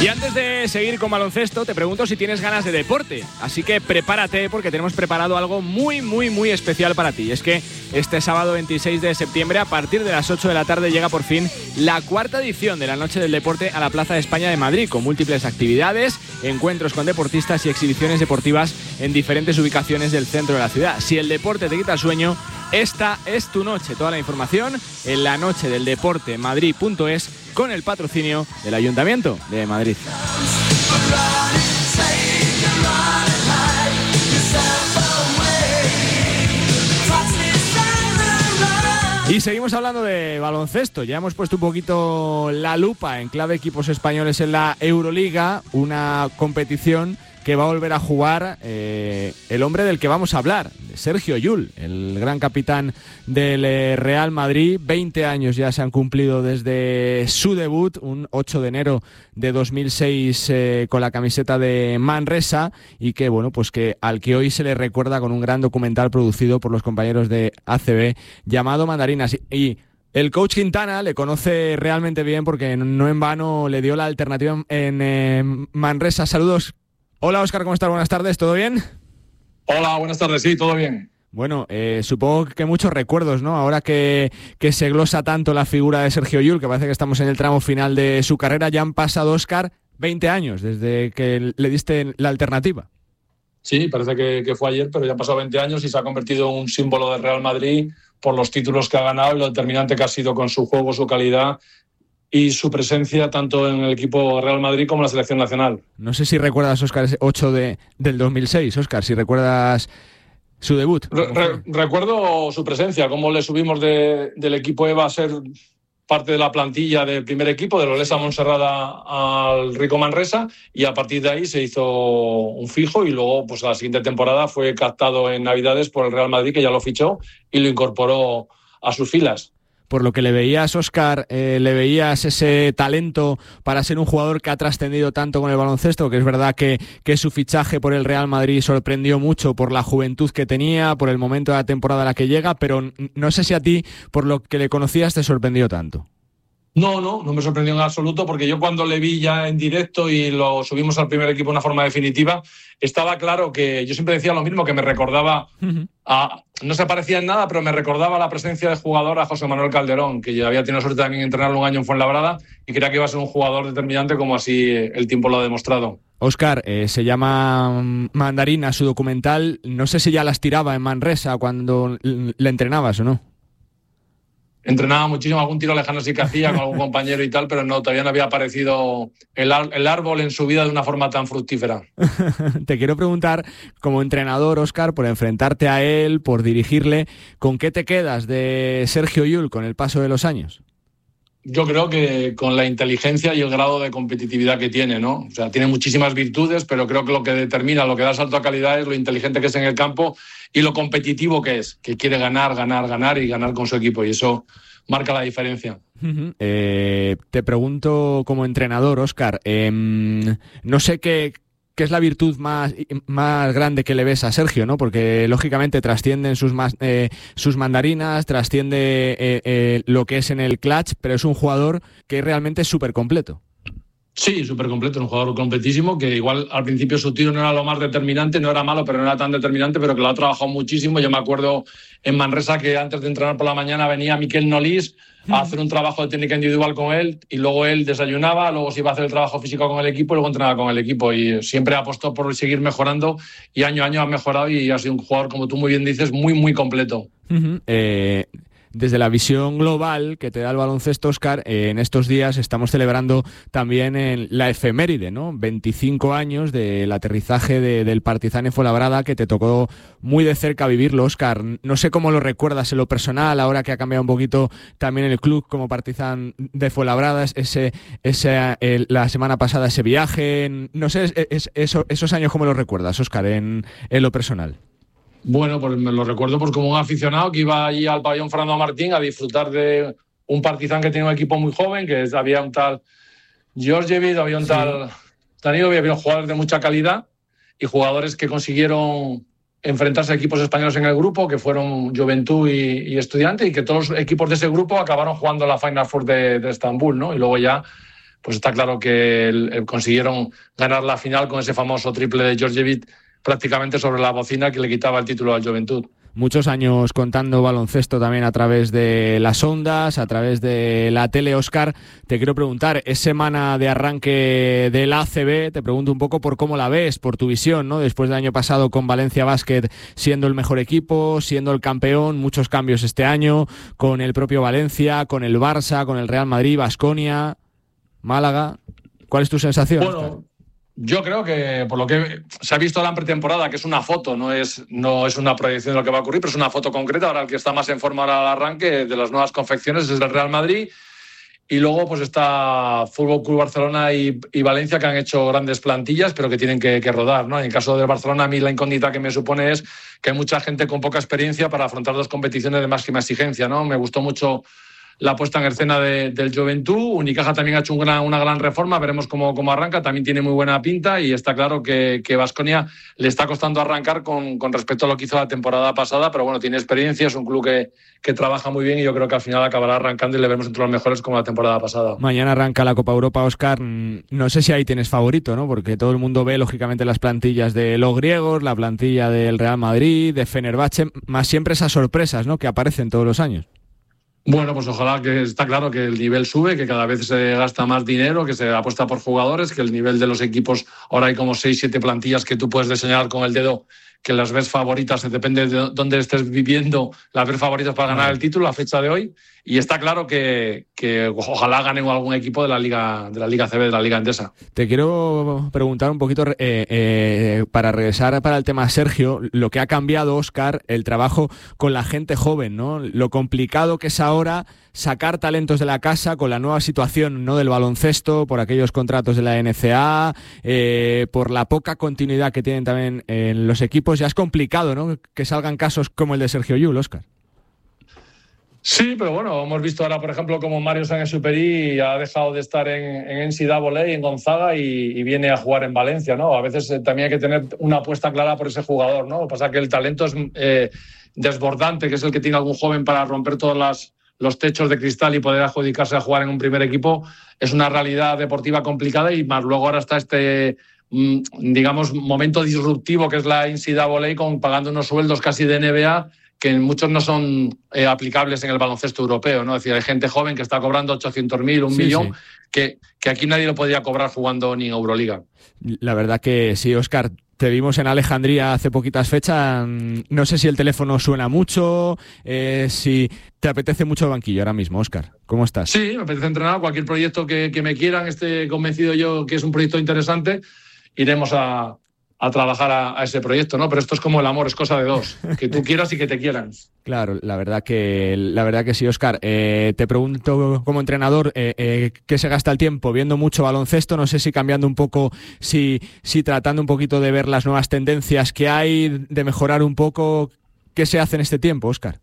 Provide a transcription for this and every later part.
Y antes de seguir con baloncesto, te pregunto si tienes ganas de deporte. Así que prepárate porque tenemos preparado algo muy, muy, muy especial para ti. Es que este sábado 26 de septiembre, a partir de las 8 de la tarde, llega por fin la cuarta edición de la Noche del Deporte a la Plaza de España de Madrid, con múltiples actividades, encuentros con deportistas y exhibiciones deportivas en diferentes ubicaciones del centro de la ciudad. Si el deporte te quita el sueño, esta es tu noche. Toda la información en lanochedeldeportemadrid.es, con el patrocinio del Ayuntamiento de Madrid. Y seguimos hablando de baloncesto. Ya hemos puesto un poquito la lupa en clave equipos españoles en la Euroliga, una competición que va a volver a jugar el hombre del que vamos a hablar, Sergio Llull, el gran capitán del Real Madrid. 20 años ya se han cumplido desde su debut, un 8 de enero de 2006 con la camiseta de Manresa, y que bueno, pues que al que hoy se le recuerda con un gran documental producido por los compañeros de ACB llamado Mandarinas. Y el coach Quintana le conoce realmente bien porque no en vano le dio la alternativa en Manresa. Saludos. Hola, Óscar, ¿cómo estás? Buenas tardes, ¿todo bien? Hola, buenas tardes, sí, todo bien. Bueno, supongo que muchos recuerdos, ¿no? Ahora que se glosa tanto la figura de Sergio Llull, que parece que estamos en el tramo final de su carrera, ya han pasado, Óscar, 20 años desde que le diste la alternativa. Sí, parece que fue ayer, pero ya han pasado 20 años y se ha convertido en un símbolo del Real Madrid por los títulos que ha ganado y lo determinante que ha sido con su juego, su calidad y su presencia tanto en el equipo Real Madrid como en la selección nacional. No sé si recuerdas, Óscar, ese 8 del 2006, Óscar, si recuerdas su debut. Recuerdo su presencia, cómo le subimos del equipo EVA a ser parte de la plantilla del primer equipo, de Olesa Monserrada al Rico Manresa, y a partir de ahí se hizo un fijo y luego pues la siguiente temporada fue captado en Navidades por el Real Madrid, que ya lo fichó y lo incorporó a sus filas. Por lo que le veías, Óscar, le veías ese talento para ser un jugador que ha trascendido tanto con el baloncesto, que es verdad que su fichaje por el Real Madrid sorprendió mucho por la juventud que tenía, por el momento de la temporada a la que llega, pero no sé si a ti, por lo que le conocías, te sorprendió tanto. No me sorprendió en absoluto, porque yo cuando le vi ya en directo y lo subimos al primer equipo de una forma definitiva, estaba claro que yo siempre decía lo mismo, que me recordaba no se parecía en nada, pero me recordaba la presencia de jugador a José Manuel Calderón, que ya había tenido suerte también de entrenarlo un año en Fuenlabrada y creía que iba a ser un jugador determinante, como así el tiempo lo ha demostrado. Óscar, se llama Mandarina su documental. No sé si ya las tiraba en Manresa cuando le entrenabas o no. Entrenaba muchísimo, algún tiro lejano sí que hacía con algún compañero y tal, pero no, todavía no había aparecido el árbol en su vida de una forma tan fructífera. Te quiero preguntar, como entrenador, Óscar, por enfrentarte a él, por dirigirle, ¿con qué te quedas de Sergio Llull con el paso de los años? Yo creo que con la inteligencia y el grado de competitividad que tiene, ¿no? O sea, tiene muchísimas virtudes, pero creo que lo que determina, lo que da salto a calidad es lo inteligente que es en el campo y lo competitivo que es, que quiere ganar y ganar con su equipo, y eso marca la diferencia. Te pregunto como entrenador, Óscar, no sé qué es la virtud más grande que le ves a Sergio, ¿no? Porque lógicamente trascienden sus mandarinas, trasciende lo que es en el clutch, pero es un jugador que realmente es súper completo. Sí, súper completo, un jugador completísimo, que igual al principio su tiro no era lo más determinante, no era malo, pero no era tan determinante, pero que lo ha trabajado muchísimo. Yo me acuerdo en Manresa que antes de entrenar por la mañana venía Miquel Nolís a hacer un trabajo de técnica individual con él, y luego él desayunaba, luego se iba a hacer el trabajo físico con el equipo y luego entrenaba con el equipo, y siempre apostó por seguir mejorando, y año a año ha mejorado y ha sido un jugador, como tú muy bien dices, muy, muy completo. Desde la visión global que te da el baloncesto, Óscar, en estos días estamos celebrando también la efeméride, ¿no? 25 años del aterrizaje del Partizan en Fuenlabrada, que te tocó muy de cerca vivirlo, Óscar. No sé cómo lo recuerdas en lo personal, ahora que ha cambiado un poquito también el club como Partizan de Fuenlabrada, la semana pasada ese viaje. No sé, esos años, ¿cómo los recuerdas, Óscar, en lo personal? Bueno, pues me lo recuerdo pues como un aficionado que iba allí al pabellón Fernando Martín a disfrutar de un Partizan que tenía un equipo muy joven, que había un tal Georgievich, había un tal Danilo, había jugadores de mucha calidad y jugadores que consiguieron enfrentarse a equipos españoles en el grupo, que fueron Juventud y Estudiantes, y que todos los equipos de ese grupo acabaron jugando la Final Four de Estambul, ¿no? Y luego ya pues está claro que consiguieron ganar la final con ese famoso triple de Djordjevic prácticamente sobre la bocina que le quitaba el título al Joventut. Muchos años contando baloncesto también a través de las ondas, a través de la tele, Óscar. Te quiero preguntar, es semana de arranque del ACB, te pregunto un poco por cómo la ves, por tu visión, ¿no? Después del año pasado con Valencia Basket siendo el mejor equipo, siendo el campeón, muchos cambios este año, con el propio Valencia, con el Barça, con el Real Madrid, Baskonia, Málaga. ¿Cuál es tu sensación, Bueno, Óscar? yo creo que por lo que se ha visto la pretemporada, que es una foto, no es una proyección de lo que va a ocurrir, pero es una foto concreta. Ahora el que está más en forma ahora al arranque de las nuevas confecciones es el Real Madrid. Y luego pues está Fútbol Club Barcelona y Valencia, que han hecho grandes plantillas, pero que tienen que rodar, ¿no? En el caso del Barcelona, a mí la incógnita que me supone es que hay mucha gente con poca experiencia para afrontar dos competiciones de máxima exigencia, ¿no? Me gustó mucho la puesta en escena del Joventut. Unicaja también ha hecho una gran reforma, veremos cómo arranca, también tiene muy buena pinta y está claro que Baskonia le está costando arrancar con respecto a lo que hizo la temporada pasada, pero bueno, tiene experiencia, es un club que trabaja muy bien y yo creo que al final acabará arrancando y le veremos entre los mejores como la temporada pasada. Mañana arranca la Copa Europa, Óscar. No sé si ahí tienes favorito, ¿no? Porque todo el mundo ve, lógicamente, las plantillas de los griegos, la plantilla del Real Madrid, de Fenerbahce, más siempre esas sorpresas, ¿no?, que aparecen todos los años. Bueno, pues ojalá, que está claro que el nivel sube, que cada vez se gasta más dinero, que se apuesta por jugadores, que el nivel de los equipos, ahora hay como 6-7 plantillas que tú puedes señalar con el dedo, que las ves favoritas, depende de dónde estés viviendo, las ves favoritas para ganar el título a fecha de hoy. Y está claro que ojalá gane algún equipo de la Liga CB, de la Liga Endesa. Te quiero preguntar un poquito, para regresar para el tema Sergio, lo que ha cambiado, Óscar, el trabajo con la gente joven, ¿no? Lo complicado que es ahora sacar talentos de la casa con la nueva situación, ¿no?, del baloncesto, por aquellos contratos de la NCAA, por la poca continuidad que tienen también en los equipos. Ya es complicado, ¿no?, que salgan casos como el de Sergio Llull, Óscar. Sí, pero bueno, hemos visto ahora, por ejemplo, como Mario Sáenz-Exupéry ha dejado de estar en NCAA, en Gonzaga, y viene a jugar en Valencia, ¿no? A veces también hay que tener una apuesta clara por ese jugador, ¿no? Lo que pasa es que el talento es desbordante, que es el que tiene algún joven para romper todos los techos de cristal y poder adjudicarse a jugar en un primer equipo. Es una realidad deportiva complicada y más luego ahora está digamos, momento disruptivo que es la NCAA, pagando unos sueldos casi de NBA que muchos no son aplicables en el baloncesto europeo, ¿no? Es decir, hay gente joven que está cobrando 800.000, un millón, que aquí nadie lo podría cobrar jugando ni en Euroliga. La verdad que sí, Óscar. Te vimos en Alejandría hace poquitas fechas. No sé si el teléfono suena mucho, si te apetece mucho el banquillo ahora mismo, Óscar. ¿Cómo estás? Sí, me apetece entrenar. Cualquier proyecto que me quieran, esté convencido yo que es un proyecto interesante, iremos a trabajar a ese proyecto, ¿no? Pero esto es como el amor, es cosa de dos, que tú quieras y que te quieran. Claro, la verdad que sí, Óscar. Te pregunto como entrenador, ¿qué se gasta el tiempo? Viendo mucho baloncesto, no sé si cambiando un poco, si tratando un poquito de ver las nuevas tendencias que hay, de mejorar un poco. ¿Qué se hace en este tiempo, Óscar?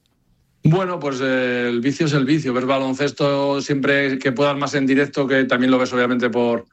Bueno, pues el vicio es el vicio. Ver baloncesto siempre que puedas más en directo, que también lo ves obviamente por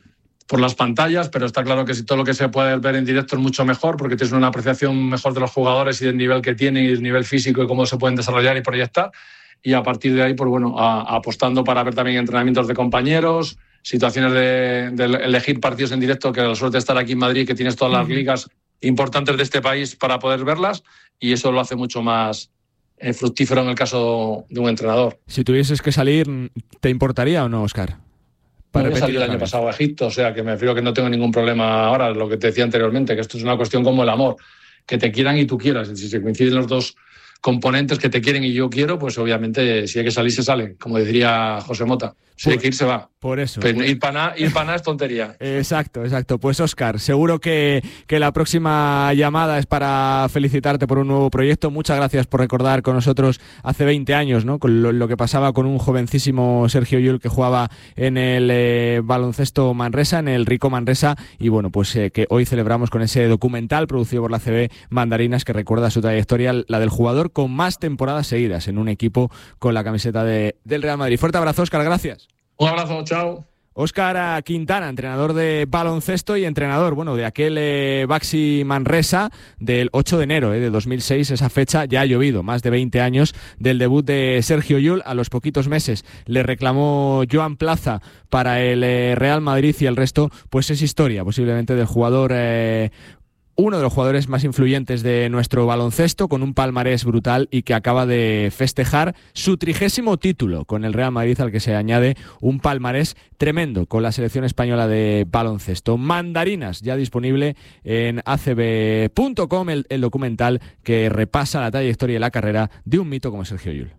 las pantallas, pero está claro que si todo lo que se puede ver en directo es mucho mejor, porque tienes una apreciación mejor de los jugadores y del nivel que tienen y del nivel físico y cómo se pueden desarrollar y proyectar. Y a partir de ahí, pues bueno, apostando para ver también entrenamientos de compañeros, situaciones de elegir partidos en directo, que la suerte de estar aquí en Madrid, que tienes todas las ligas importantes de este país para poder verlas, y eso lo hace mucho más fructífero en el caso de un entrenador. Si tuvieses que salir, ¿te importaría o no, Óscar? Yo salí el año pasado a Egipto, o sea que me refiero que no tengo ningún problema ahora, lo que te decía anteriormente, que esto es una cuestión como el amor, que te quieran y tú quieras. Si se coinciden los dos componentes, que te quieren y yo quiero, pues obviamente si hay que salir se sale, como diría José Mota. Si hay que ir se va. Por eso. Pero ir para nada es tontería. Exacto. Pues Óscar, seguro que la próxima llamada es para felicitarte por un nuevo proyecto. Muchas gracias por recordar con nosotros hace 20 años, ¿no?, con lo que pasaba con un jovencísimo Sergio Llull que jugaba en el baloncesto Manresa, en el Rico Manresa, y bueno, pues que hoy celebramos con ese documental producido por la CB Mandarinas, que recuerda su trayectoria, la del jugador con más temporadas seguidas en un equipo con la camiseta del Real Madrid. Fuerte abrazo, Óscar, gracias. Un abrazo, chao. Óscar Quintana, entrenador de baloncesto y entrenador, de aquel Baxi Manresa del 8 de enero de 2006. Esa fecha ya ha llovido, más de 20 años del debut de Sergio Llull. A los poquitos meses le reclamó Joan Plaza para el Real Madrid y el resto pues es historia, posiblemente del jugador... uno de los jugadores más influyentes de nuestro baloncesto, con un palmarés brutal y que acaba de festejar su 30º título con el Real Madrid, al que se añade un palmarés tremendo con la selección española de baloncesto. Mandarinas, ya disponible en acb.com, el documental que repasa la trayectoria y la carrera de un mito como Sergio Llull.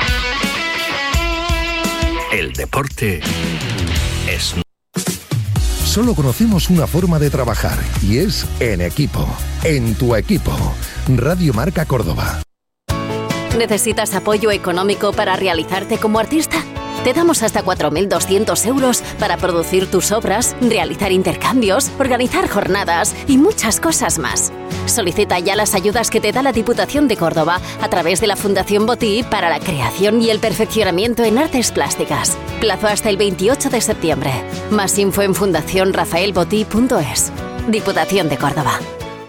El deporte es... Solo conocemos una forma de trabajar y es en equipo. En tu equipo. Radio Marca Córdoba. ¿Necesitas apoyo económico para realizarte como artista? Te damos hasta 4.200 euros para producir tus obras, realizar intercambios, organizar jornadas y muchas cosas más. Solicita ya las ayudas que te da la Diputación de Córdoba a través de la Fundación Botí para la creación y el perfeccionamiento en artes plásticas. Plazo hasta el 28 de septiembre. Más info en fundacionrafaelbotí.es. Diputación de Córdoba.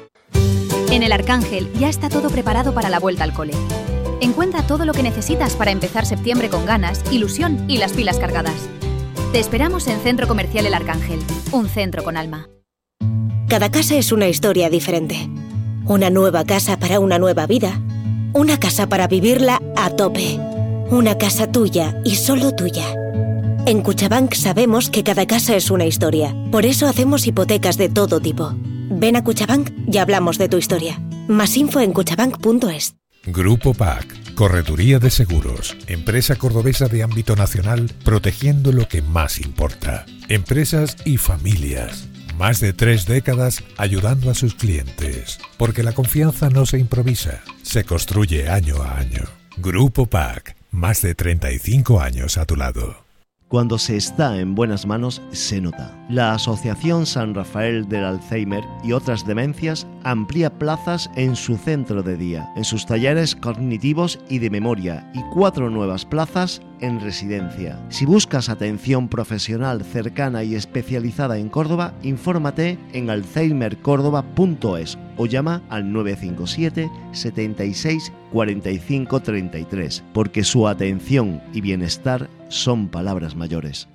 En el Arcángel ya está todo preparado para la vuelta al cole. Encuentra todo lo que necesitas para empezar septiembre con ganas, ilusión y las pilas cargadas. Te esperamos en Centro Comercial El Arcángel, un centro con alma. Cada casa es una historia diferente. Una nueva casa para una nueva vida. Una casa para vivirla a tope. Una casa tuya y solo tuya. En Cuchabank sabemos que cada casa es una historia. Por eso hacemos hipotecas de todo tipo. Ven a Cuchabank y hablamos de tu historia. Más info en cuchabank.es. Grupo PAC, Correduría de Seguros, empresa cordobesa de ámbito nacional, protegiendo lo que más importa. Empresas y familias. Más de 3 décadas ayudando a sus clientes. Porque la confianza no se improvisa, se construye año a año. Grupo PAC, más de 35 años a tu lado. Cuando se está en buenas manos, se nota. La Asociación San Rafael del Alzheimer y otras demencias amplía plazas en su centro de día, en sus talleres cognitivos y de memoria, y 4 nuevas plazas en residencia. Si buscas atención profesional cercana y especializada en Córdoba, infórmate en alzheimercordoba.es o llama al 957 76 45 33, porque su atención y bienestar son palabras mayores.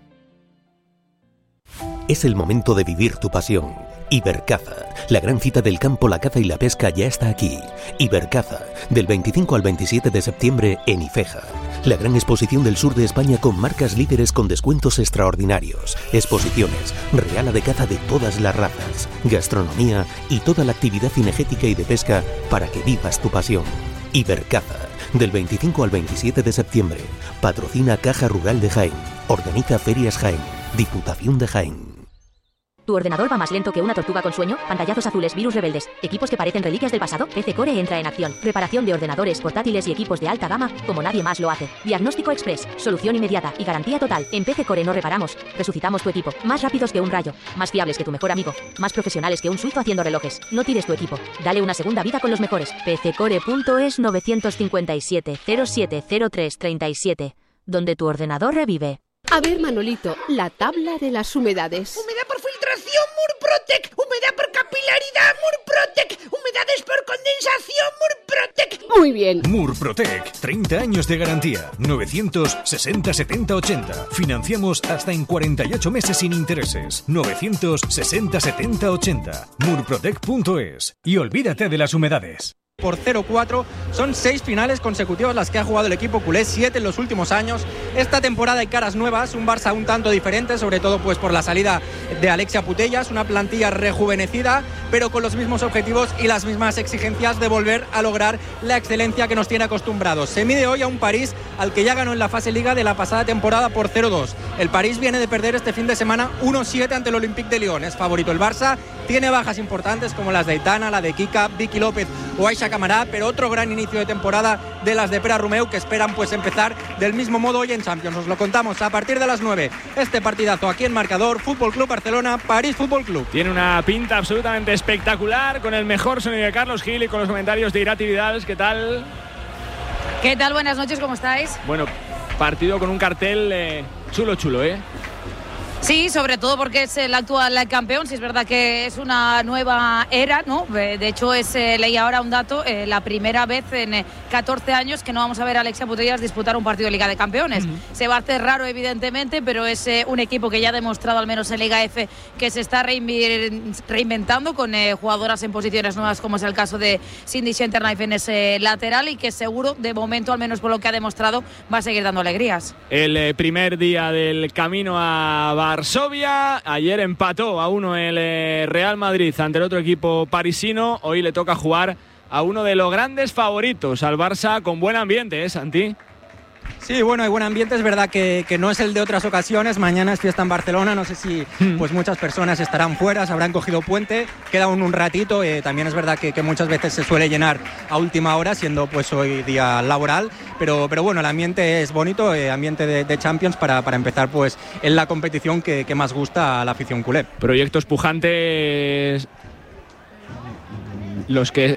Es el momento de vivir tu pasión. Ibercaza, la gran cita del campo, la caza y la pesca ya está aquí. Ibercaza, del 25 al 27 de septiembre en Ifeja. La gran exposición del sur de España con marcas líderes con descuentos extraordinarios. Exposiciones, reala de caza de todas las razas, gastronomía y toda la actividad cinegética y de pesca para que vivas tu pasión. Ibercaza, del 25 al 27 de septiembre. Patrocina Caja Rural de Jaén. Organiza Ferias Jaén. Diputación de Jaén. ¿Tu ordenador va más lento que una tortuga con sueño? ¿Pantallazos azules, virus rebeldes, equipos que parecen reliquias del pasado? PC Core entra en acción. Reparación de ordenadores, portátiles y equipos de alta gama como nadie más lo hace. Diagnóstico express, solución inmediata y garantía total. En PC Core no reparamos, resucitamos tu equipo. Más rápidos que un rayo, más fiables que tu mejor amigo, más profesionales que un suizo haciendo relojes. No tires tu equipo, dale una segunda vida con los mejores. PCcore.es 957 0703 37, donde tu ordenador revive. A ver, Manolito, la tabla de las humedades. Humedad por filtración, Murprotec. Humedad por capilaridad, Murprotec. Humedades por condensación, Murprotec. Muy bien. Murprotec, 30 años de garantía. 960 70 80. Financiamos hasta en 48 meses sin intereses. 960 70 80. Murprotec.es. Y olvídate de las humedades. Por 0-4, son 6 finales consecutivas las que ha jugado el equipo culé, 7 en los últimos años. Esta temporada hay caras nuevas, un Barça un tanto diferente, sobre todo pues por la salida de Alexia Putellas, una plantilla rejuvenecida, pero con los mismos objetivos y las mismas exigencias de volver a lograr la excelencia que nos tiene acostumbrados. Se mide hoy a un París al que ya ganó en la fase Liga de la pasada temporada por 0-2. El París viene de perder este fin de semana 1-7 ante el Olympique de Lyon. Es favorito el Barça, tiene bajas importantes como las de Aitana, la de Kika, Vicky López o Aisha Camará, pero otro gran inicio de temporada de las de Pere Romeu, que esperan pues empezar del mismo modo hoy en Champions. Os lo contamos a partir de las 9. Este partidazo aquí en Marcador, Fútbol Club Barcelona, París Fútbol Club. Tiene una pinta absolutamente espectacular, con el mejor sonido de Carlos Gil y con los comentarios de Irati Vidal. ¿Qué tal? ¿Qué tal? Buenas noches, ¿cómo estáis? Bueno, partido con un cartel chulo, ¿eh? Sí, sobre todo porque es el actual campeón. Sí, es verdad que es una nueva era, ¿no? De hecho, leí ahora un dato, la primera vez en 14 años que no vamos a ver a Alexia Putellas disputar un partido de Liga de Campeones. Se va a hacer raro, evidentemente, pero es un equipo que ya ha demostrado, al menos en Liga F, que se está reinventando con jugadoras en posiciones nuevas, como es el caso de Cindy Schenterknife en ese lateral, y que seguro, de momento, al menos por lo que ha demostrado, va a seguir dando alegrías. El primer día del camino a Varsovia, ayer empató a 1 el Real Madrid ante el otro equipo parisino. Hoy le toca jugar a uno de los grandes favoritos, al Barça, con buen ambiente, Santi. Sí, bueno, hay buen ambiente, es verdad que no es el de otras ocasiones. Mañana es fiesta en Barcelona, no sé si pues muchas personas estarán fuera, se habrán cogido puente, queda un ratito. También es verdad que muchas veces se suele llenar a última hora, siendo pues hoy día laboral, pero bueno, el ambiente es bonito, ambiente de Champions para empezar pues en la competición que más gusta a la afición culé. Proyectos pujantes los que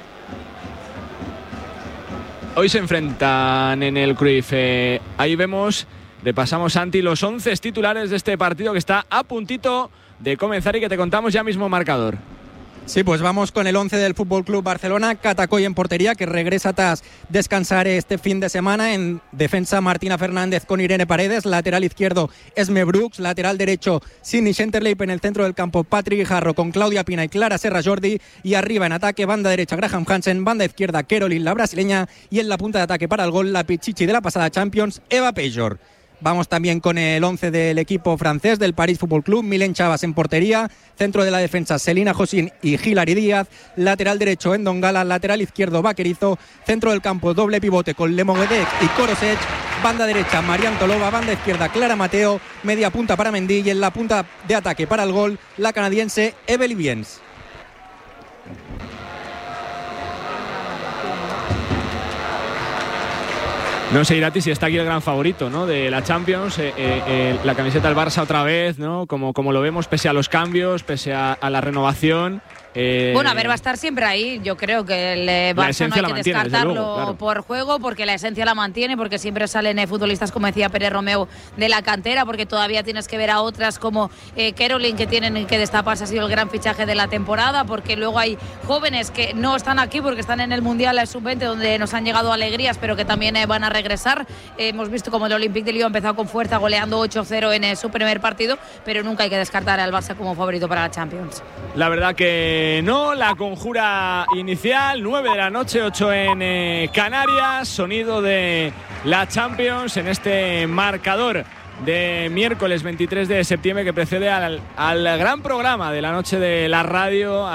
hoy se enfrentan en el Cruyff. Ahí vemos, repasamos, Santi, los 11 titulares de este partido que está a puntito de comenzar y que te contamos ya mismo marcador. Sí, pues vamos con el 11 del Fútbol Club Barcelona. Catacoy en portería, que regresa tras descansar este fin de semana. En defensa, Martina Fernández con Irene Paredes. Lateral izquierdo, Esme Brooks. Lateral derecho, Cindy Schenterknife. En el centro del campo, Patrick Guijarro con Claudia Pina y Clara Serra Jordi. Y arriba en ataque, banda derecha, Graham Hansen. Banda izquierda, Caroline, la brasileña. Y en la punta de ataque para el gol, la pichichi de la pasada Champions, Eva Pejor. Vamos también con el 11 del equipo francés del París Fútbol Club. Milen Chavas en portería. Centro de la defensa, Selina Josín y Hilary Díaz. Lateral derecho, Endongala. Lateral izquierdo, Vaquerizo. Centro del campo, doble pivote con Lemoguedec y Korosec. Banda derecha, Marian Tolova. Banda izquierda, Clara Mateo. Media punta para Mendy. Y en la punta de ataque para el gol, la canadiense Evelyn Viens. No sé, Irati, si está aquí el gran favorito, ¿no?, de la Champions, la camiseta del Barça otra vez, ¿no?, como lo vemos, pese a los cambios, pese a la renovación. Bueno, a ver, va a estar siempre ahí. Yo creo que el Barça no hay que descartarlo luego, claro, por juego, porque la esencia la mantiene, porque siempre salen futbolistas, como decía Pérez Romeu, de la cantera, porque todavía tienes que ver a otras como Caroline, que tienen que destaparse, ha sido el gran fichaje de la temporada, porque luego hay jóvenes que no están aquí porque están en el Mundial Sub-20, donde nos han llegado alegrías, pero que también van a regresar. Hemos visto como el Olympique de Lyon ha empezado con fuerza, goleando 8-0 en su primer partido, pero nunca hay que descartar al Barça como favorito para la Champions. La verdad que no, la conjura inicial, 9 de la noche, 8 en Canarias, sonido de la Champions en este marcador de miércoles 23 de septiembre que precede al gran programa de la noche de la radio,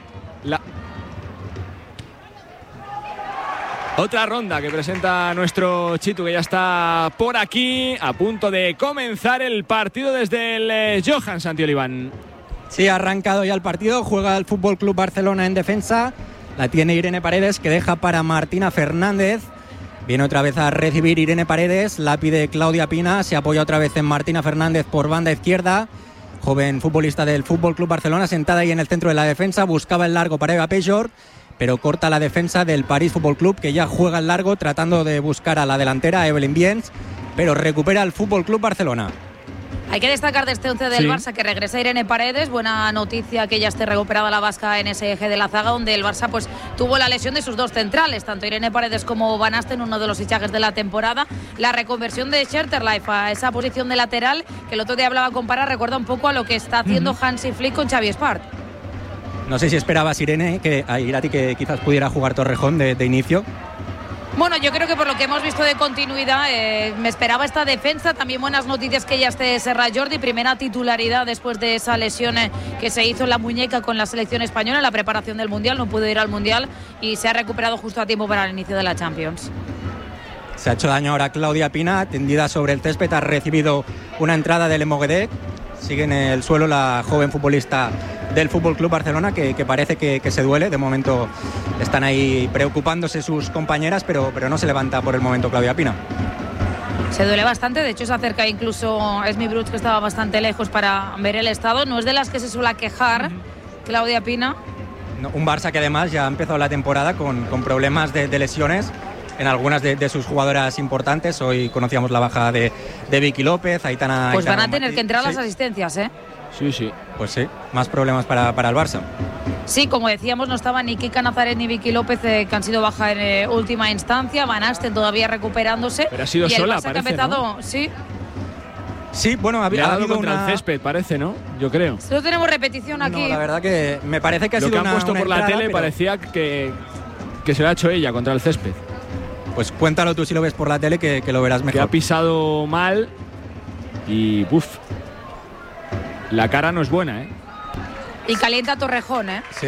otra ronda que presenta nuestro Chitu, que ya está por aquí, a punto de comenzar el partido desde el Johan Santiolibán. Sí, ha arrancado ya el partido, juega el Fútbol Club Barcelona en defensa, la tiene Irene Paredes, que deja para Martina Fernández. Viene otra vez a recibir Irene Paredes, la pide Claudia Pina, se apoya otra vez en Martina Fernández por banda izquierda. Joven futbolista del Fútbol Club Barcelona, sentada ahí en el centro de la defensa, buscaba el largo para Eva Pejor, pero corta la defensa del París Fútbol Club, que ya juega el largo tratando de buscar a la delantera, Evelyn Viens, pero recupera el Fútbol Club Barcelona. Hay que destacar de este 11 del Barça que regresa Irene Paredes. Buena noticia que ya esté recuperada la vasca en ese eje de la zaga, donde el Barça pues tuvo la lesión de sus dos centrales, tanto Irene Paredes como Van Asten, uno de los fichajes de la temporada. La reconversión de Schenterknife a esa posición de lateral, que el otro día hablaba con Parra, recuerda un poco a lo que está haciendo Hansi Flick con Xavi Espart. No sé si esperabas, Irene, a Irati, que quizás pudiera jugar Torrejón de inicio. Bueno, yo creo que por lo que hemos visto de continuidad, me esperaba esta defensa. También buenas noticias que ya esté Serra Jordi, primera titularidad después de esa lesión que se hizo en la muñeca con la selección española en la preparación del Mundial. No pudo ir al Mundial y se ha recuperado justo a tiempo para el inicio de la Champions. Se ha hecho daño ahora Claudia Pina, tendida sobre el césped, ha recibido una entrada del Lemoguedec. Sigue en el suelo la joven futbolista del Fútbol Club Barcelona, que parece que se duele. De momento están ahí preocupándose sus compañeras, pero no se levanta por el momento Claudia Pina. Se duele bastante, de hecho se acerca incluso Esme Brooks, que estaba bastante lejos para ver el estado. No es de las que se suele quejar Claudia Pina. No, un Barça que además ya ha empezado la temporada con problemas de lesiones. en algunas de sus jugadoras importantes. Hoy conocíamos la baja de Vicky López, Aitana. Pues Aitana van a tener Martí. que entrar Sí. las asistencias, ¿eh? Sí. Pues sí, más problemas para el Barça. Sí, como decíamos, no estaban ni Kika Nazaret ni Vicky López, que han sido baja en última instancia. Van Asten todavía recuperándose. Pero ha sido y sola, el Barça parece, que ha empezado, ¿no? sí. Sí, bueno, Le ha ha dado habido contra el césped, parece, ¿no? Yo creo. Solo tenemos repetición aquí. No, la verdad que me parece que ha Lo sido que han puesto por la entrada, tele pero- parecía que se lo ha hecho ella contra el césped. Pues cuéntalo tú si lo ves por la tele, que lo verás Que mejor. ha pisado mal y la cara no es buena, ¿eh? Y calienta Torrejón, ¿eh? Sí.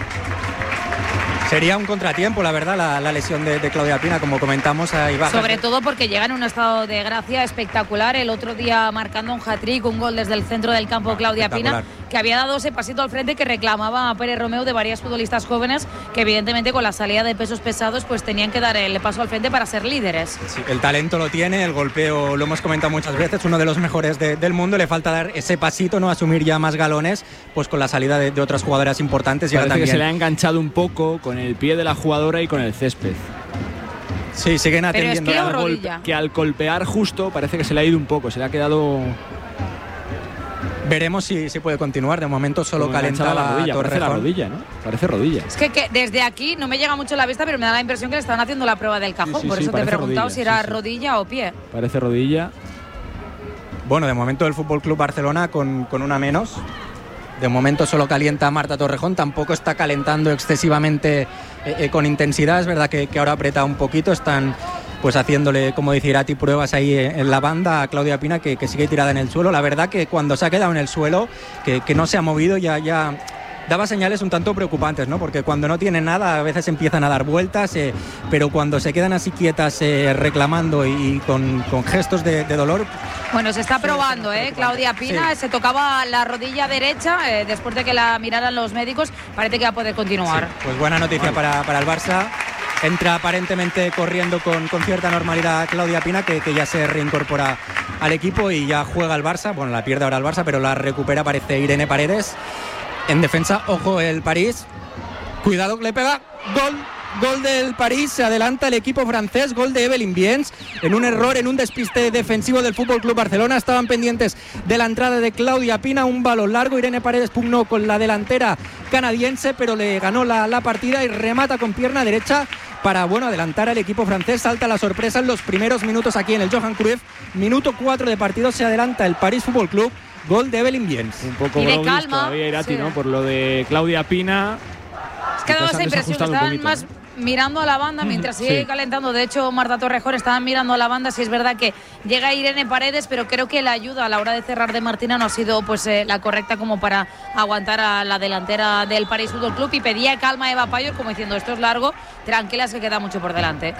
Sería un contratiempo, la verdad, la lesión de Claudia Pina, como comentamos. Ahí bajas. Sobre todo porque llega en un estado de gracia espectacular. El otro día marcando un hat-trick, un gol desde el centro del campo Claudia Pina, que había dado ese pasito al frente que reclamaba a Pérez Romeu de varias futbolistas jóvenes que evidentemente con la salida de pesos pesados pues tenían que dar el paso al frente para ser líderes. Sí, el talento lo tiene, el golpeo lo hemos comentado muchas veces, uno de los mejores del mundo. Le falta dar ese pasito, no asumir ya más galones, pues con la salida de otras jugadoras importantes. Parece también que se le ha enganchado un poco con el pie de la jugadora y con el césped. Sí, siguen atendiendo. Pero es que al golpear justo parece que se le ha ido un poco, se le ha quedado. Veremos si puede continuar. De momento solo como calenta enganchada la rodilla, Torrejón. parece la rodilla, ¿no? Parece rodilla. Es que desde aquí no me llega mucho a la vista, pero me da la impresión que le estaban haciendo la prueba del cajón. Sí, por sí, eso te he parece preguntado rodilla, si era sí. rodilla o pie. Parece rodilla. Bueno, de momento el Fútbol Club Barcelona con una menos. De momento solo calienta Marta Torrejón, tampoco está calentando excesivamente con intensidad. Es verdad que ahora aprieta un poquito, están pues haciéndole, como dice Irati, pruebas ahí en la banda a Claudia Pina, que sigue tirada en el suelo. La verdad que cuando se ha quedado en el suelo, que no se ha movido, ya daba señales un tanto preocupantes, ¿no? Porque cuando no tiene nada a veces empiezan a dar vueltas, pero cuando se quedan así quietas reclamando y con gestos de dolor. Bueno, se está probando, Claudia Pina, Sí. se tocaba la rodilla derecha, después de que la miraran los médicos, parece que va a poder continuar. Sí, pues buena noticia para el Barça. Entra aparentemente corriendo con cierta normalidad Claudia Pina, que ya se reincorpora al equipo y ya juega el Barça. Bueno, la pierde ahora el Barça, pero la recupera, parece Irene Paredes. En defensa, ojo, el París. Cuidado que le pega. Gol del París, se adelanta el equipo francés, gol de Evelyn Viens, en un error, en un despiste defensivo del Fútbol Club Barcelona. Estaban pendientes de la entrada de Claudia Pina, un balón largo. Irene Paredes pugnó con la delantera canadiense, pero le ganó la partida y remata con pierna derecha para adelantar al equipo francés. Salta la sorpresa en los primeros minutos aquí en el Johan Cruyff. Minuto 4 de partido, se adelanta el París Fútbol Club, gol de Evelyn Viens. Un poco Y de Broglis calma, todavía Irati, sí. ¿no? Por lo de Claudia Pina. Es que ha dado esa impresión que estaban más mirando a la banda mientras sigue calentando. De hecho, Marta Torrejón estaban mirando a la banda. Sí, es verdad que llega Irene Paredes, pero creo que la ayuda a la hora de cerrar de Martina no ha sido la correcta como para aguantar a la delantera del París Fútbol Club, y pedía calma a Eva Payor como diciendo esto es largo, tranquilas que queda mucho por delante.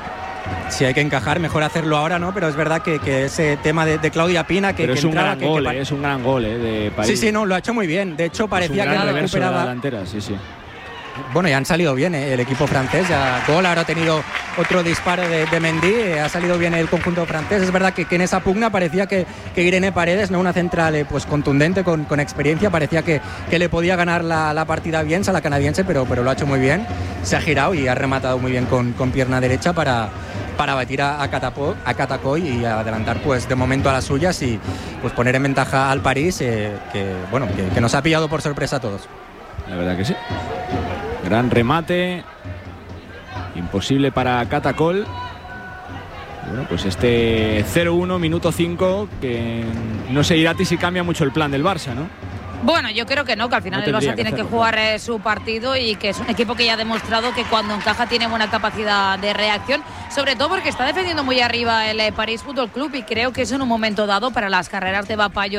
Si hay que encajar, mejor hacerlo ahora, ¿no? Pero es verdad que ese tema de Claudia Pina, que es un entraba, gran gol, es un gran gol de París. Sí, no, lo ha hecho muy bien. De hecho, parecía es un gran que reverso de la recuperaba. delantera, sí. Bueno, ya han salido bien el equipo francés. Ya gol, ahora ha tenido otro disparo de Mendy. Ha salido bien el conjunto francés. Es verdad que en esa pugna parecía que Irene Paredes, no una central pues contundente, con experiencia, parecía que le podía ganar la partida bien a la canadiense, pero lo ha hecho muy bien. Se ha girado y ha rematado muy bien con pierna derecha para batir a Catacoy y adelantar pues de momento a las suyas y pues poner en ventaja al París, que nos ha pillado por sorpresa a todos. La verdad que sí. Gran remate. Imposible para Catacol. Bueno, pues este 0-1, minuto 5, que no sé, Irati, si cambia mucho el plan del Barça, ¿no? Bueno, yo creo que no, que al final el Barça tiene que jugar su partido y que es un equipo que ya ha demostrado que cuando encaja tiene buena capacidad de reacción, sobre todo porque está defendiendo muy arriba el París Fútbol Club y creo que es en un momento dado para las carreras de Eva Payor